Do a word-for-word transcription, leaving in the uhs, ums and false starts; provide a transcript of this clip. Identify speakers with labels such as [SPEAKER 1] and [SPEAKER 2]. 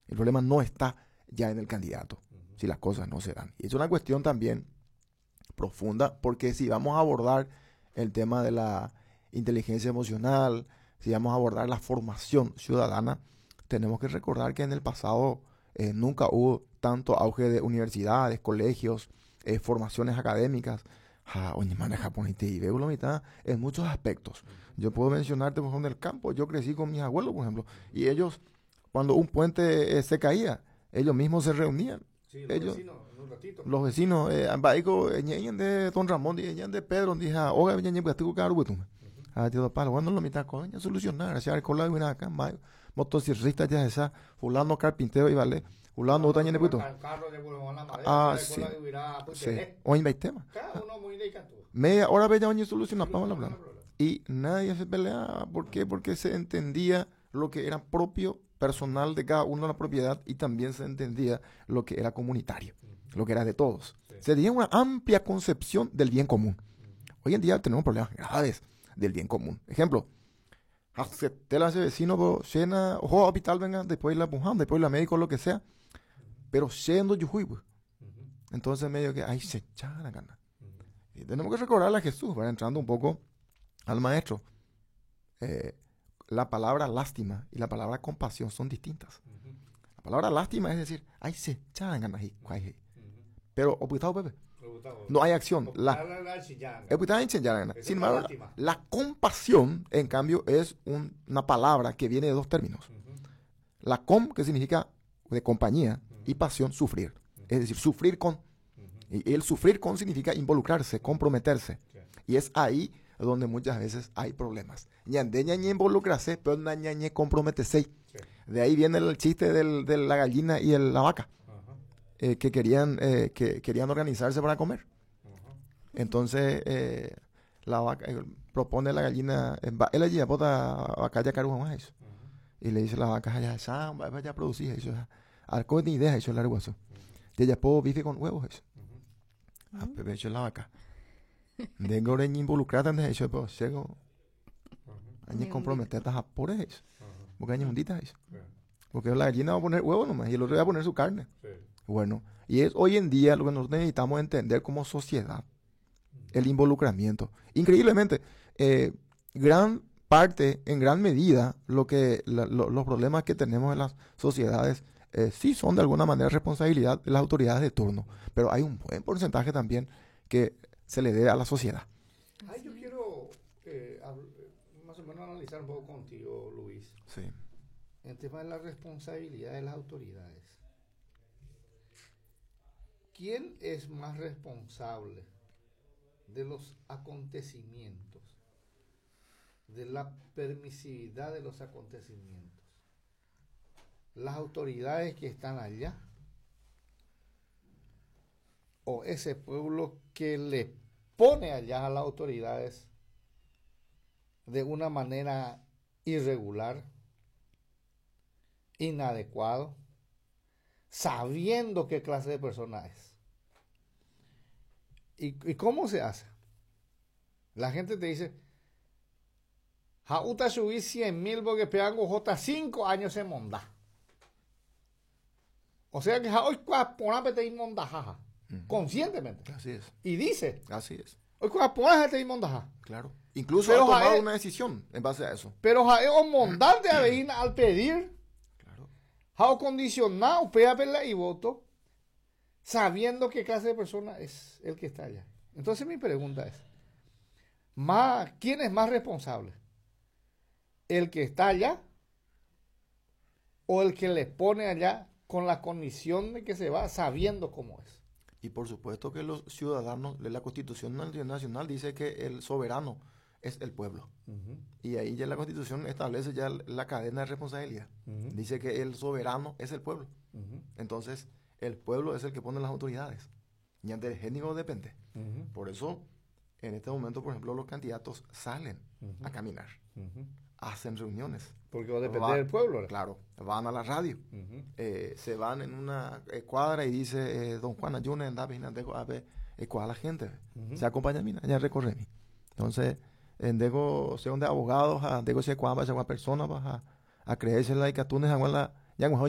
[SPEAKER 1] El problema no está ya en el candidato, uh-huh. si las cosas no se dan. Y es una cuestión también profunda, porque si vamos a abordar el tema de la inteligencia emocional, si vamos a abordar la formación ciudadana, tenemos que recordar que en el pasado eh, nunca hubo tanto auge de universidades, colegios, eh, formaciones académicas. Ah, oye, maneja ponete y veo la mitad en muchos aspectos. Yo puedo mencionarte, por ejemplo, en el campo. Yo crecí con mis abuelos, por ejemplo, y ellos, cuando un puente eh, se caía, ellos mismos se reunían.
[SPEAKER 2] Sí, los
[SPEAKER 1] ellos,
[SPEAKER 2] vecinos, en un ratito.
[SPEAKER 1] Los vecinos, eh, ambaico, ñeñen de Don Ramón, ñeñen de Pedro, dije, oiga, ñeñen, pues tengo que dar huetum. Ah, tío, palo, cuando lo mitad, coño, solucionar, hacia el colado y acá, mayo, motociclista ya esa, fulano carpintero y vale, fulano otra ñeñen de puto. Ah, sí. Sí. Oye, ve tema.
[SPEAKER 2] Cada uno muy delicado.
[SPEAKER 1] Media hora veía oñe solucionar, vamos a hablar. Y nadie se peleaba, ¿por qué? Porque se entendía lo que era propio, personal de cada uno de la propiedad, y también se entendía lo que era comunitario, uh-huh. lo que era de todos. Sí. Se tenía una amplia concepción del bien común. Uh-huh. Hoy en día tenemos problemas graves del bien común. Ejemplo, acepté ese vecino, llena, ojo, hospital, venga, después la pujam, después la médico, lo que sea, pero siendo yujuy, uh-huh. entonces medio que, ay, se echan la gana. Uh-huh. Y tenemos que recordarle a Jesús, ¿verdad? Entrando un poco al maestro. Eh, la palabra lástima y la palabra compasión son distintas. Uh-huh. La palabra lástima es decir, ay, se echan ganas y cuaje. Pero, oputado, Pepe, no hay acción. La, Sin embargo, la, la compasión, en cambio, es un, una palabra que viene de dos términos. Uh-huh. La com, que significa de compañía, uh-huh. y pasión, sufrir. Uh-huh. Es decir, sufrir con. Uh-huh. Y el sufrir con significa involucrarse, comprometerse. Okay. Y es ahí donde muchas veces hay problemas. Ñande ñañe involucrarse, pero ñañe comprometerse. Sí. De ahí viene el chiste del, de la gallina y el, la vaca, uh-huh. eh, que querían eh, que querían organizarse para comer. Uh-huh. Entonces eh, la vaca eh, propone la gallina, él allí bota a calle caruja más eso. Uh-huh. Y le dice la vaca, ya esa vaya a producir eso, arco de idea eso largo eso. Y ella puedo vive con huevos eso. Uh-huh. Ah, pero eso es la vaca. De goreña involucrada en eso, pero llego a comprometer a por eso. Porque hay hunditas eso. Porque la gallina va a poner huevos nomás y el otro va a poner su carne. Sí. Bueno, y es hoy en día lo que nosotros necesitamos entender como sociedad, el involucramiento. Increíblemente, eh, gran parte, en gran medida, lo que la, lo, los problemas que tenemos en las sociedades eh, sí son de alguna manera responsabilidad de las autoridades de turno, pero hay un buen porcentaje también que se le debe a la sociedad.
[SPEAKER 2] Ay, yo quiero eh, más o menos analizar un poco contigo, Luis.
[SPEAKER 1] Sí.
[SPEAKER 2] El tema de la responsabilidad de las autoridades. ¿Quién es más responsable de los acontecimientos, de la permisividad de los acontecimientos? ¿Las autoridades que están allá? ¿O ese pueblo que le pone allá a las autoridades de una manera irregular, inadecuado, sabiendo qué clase de persona es? ¿Y, y cómo se hace? La gente te dice, Jauta subí cien mil porque pegan J cinco años en monda. O sea que hoy ponate y monda, jaja. Uh-huh. Conscientemente.
[SPEAKER 1] Así es.
[SPEAKER 2] Y dice.
[SPEAKER 1] Así es.
[SPEAKER 2] Hoy ponate y monda.
[SPEAKER 1] Claro. Incluso ha tomado una decisión en base a eso.
[SPEAKER 2] Pero jaeo mondar de aveina al pedir.
[SPEAKER 1] Claro.
[SPEAKER 2] Jao condicionado, pega pela y voto, sabiendo qué clase de persona es el que está allá. Entonces mi pregunta es, más, ¿quién es más responsable? ¿El que está allá o el que le pone allá con la condición de que se va sabiendo cómo es?
[SPEAKER 1] Y por supuesto que los ciudadanos, la Constitución Nacional dice que el soberano es el pueblo. Uh-huh. Y ahí ya la Constitución establece ya la cadena de responsabilidad. Uh-huh. Dice que el soberano es el pueblo. Uh-huh. Entonces, el pueblo es el que pone las autoridades. Y ante el género depende. Uh-huh. Por eso, en este momento, por ejemplo, los candidatos salen uh-huh. a caminar. Uh-huh. Hacen reuniones.
[SPEAKER 2] Porque va a depender del pueblo.
[SPEAKER 1] Claro, van a la radio. Uh-huh. Eh, se van en una eh, cuadra y dice, eh, don Juan, ayúdenme a andar a ver eh, cuál la gente. Uh-huh. Se acompaña a mí, ya recorre mí. Entonces, en dego, según de abogados, a dego se cuamba, se persona, a, a creerse la y que tú ne la ya